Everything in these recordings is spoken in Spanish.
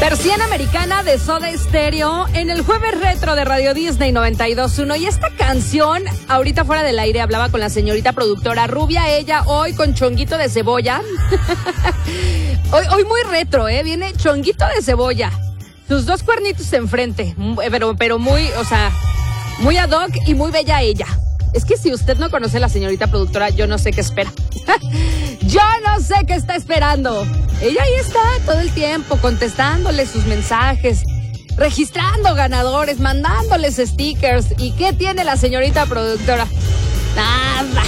Persiana Americana de Soda Stereo en el jueves retro de Radio Disney 92.1. Y esta canción, ahorita fuera del aire, hablaba con la señorita productora, rubia ella, hoy con chonguito de cebolla. hoy muy retro, viene chonguito de cebolla. Sus dos cuernitos enfrente, pero muy, o sea, muy ad hoc y muy bella ella. Es que si usted no conoce a la señorita productora, yo no sé qué espera. Yo no sé qué está esperando. Ella ahí está todo el tiempo contestándole sus mensajes, registrando ganadores, mandándoles stickers. ¿Y qué tiene la señorita productora? Nada.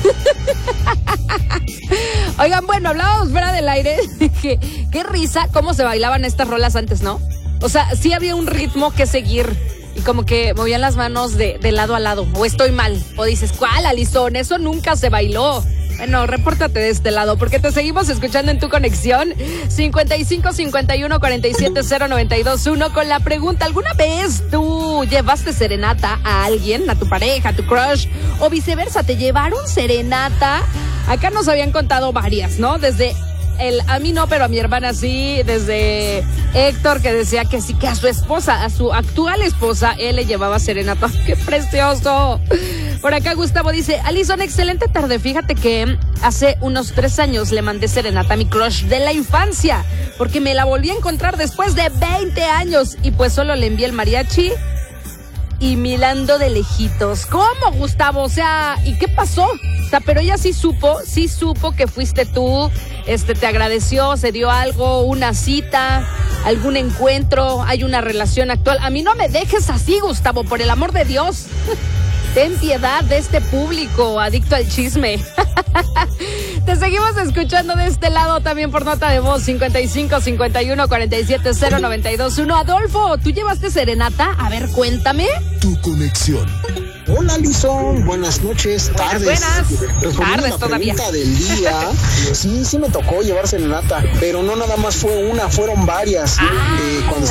Oigan, bueno, hablábamos fuera del aire. Qué risa cómo se bailaban estas rolas antes, ¿no? O sea, sí había un ritmo que seguir. Y como que movían las manos de lado a lado. O estoy mal. O dices, ¿cuál, Alison? Eso nunca se bailó. Bueno, repórtate de este lado, porque te seguimos escuchando en tu conexión 55 51 47 0921 con la pregunta: ¿alguna vez tú llevaste serenata a alguien, a tu pareja, a tu crush, o viceversa, te llevaron serenata? Acá nos habían contado varias, ¿no? Desde a mí no, pero a mi hermana sí, desde Héctor, que decía que sí, que a su esposa, a su actual esposa, él le llevaba serenata. ¡Qué precioso! Por acá Gustavo dice, Alison, excelente tarde, fíjate que hace unos 3 años le mandé serenata a mi crush de la infancia, porque me la volví a encontrar después de 20 años, y pues solo le envié el mariachi y mirando de lejitos. ¿Cómo, Gustavo? O sea, ¿y qué pasó? O sea, pero ella sí supo que fuiste tú, te agradeció, se dio algo, una cita, algún encuentro, hay una relación actual. A mí no me dejes así, Gustavo, por el amor de Dios. Ten piedad de este público adicto al chisme. Te seguimos escuchando de este lado también por nota de voz 55 51 47 0921. Adolfo, ¿tú llevaste serenata? A ver, cuéntame. Tu conexión. Hola, Alison, buenas noches, tardes. Buenas tardes todavía. Del día, sí me tocó llevar serenata, pero no nada más fue una, fueron varias. Cuando